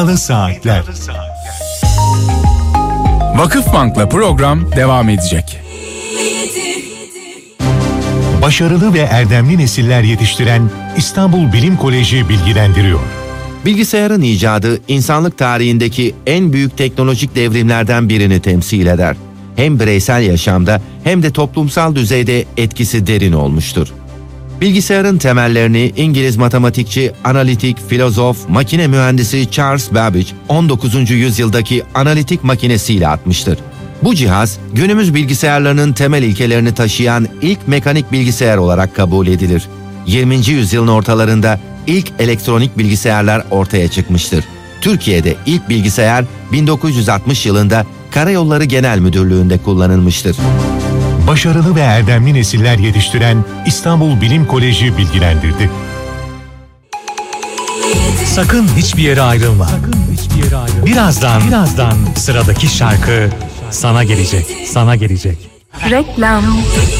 Saatler. Vakıfbank'la program devam edecek. Başarılı ve erdemli nesiller yetiştiren İstanbul Bilim Koleji bilgilendiriyor. Bilgisayarın icadı insanlık tarihindeki en büyük teknolojik devrimlerden birini temsil eder. Hem bireysel yaşamda hem de toplumsal düzeyde etkisi derin olmuştur. Bilgisayarın temellerini İngiliz matematikçi, analitik, filozof, makine mühendisi Charles Babbage 19. yüzyıldaki analitik makinesiyle atmıştır. Bu cihaz günümüz bilgisayarlarının temel ilkelerini taşıyan ilk mekanik bilgisayar olarak kabul edilir. 20. yüzyılın ortalarında ilk elektronik bilgisayarlar ortaya çıkmıştır. Türkiye'de ilk bilgisayar 1960 yılında Karayolları Genel Müdürlüğü'nde kullanılmıştır. Başarılı ve erdemli nesiller yetiştiren İstanbul Bilim Koleji bilgilendirdi. Sakın hiçbir yere ayrılma. Birazdan sıradaki şarkı sana gelecek. Reklam.